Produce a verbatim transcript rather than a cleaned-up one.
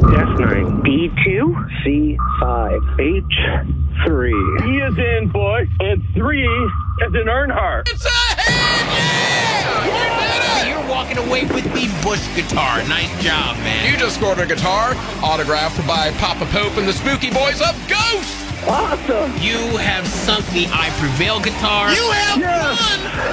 S nine. D two. C five. H three. E is in boy, and three is in Earnhardt. It's a hit! Yeah! You did it! You're walking away with the Bush guitar. Nice job, man. You just scored a guitar autographed by Papa Pope and the Spooky Boys of Ghost! Awesome. You have sunk the I Prevail guitar. You have Yes. won!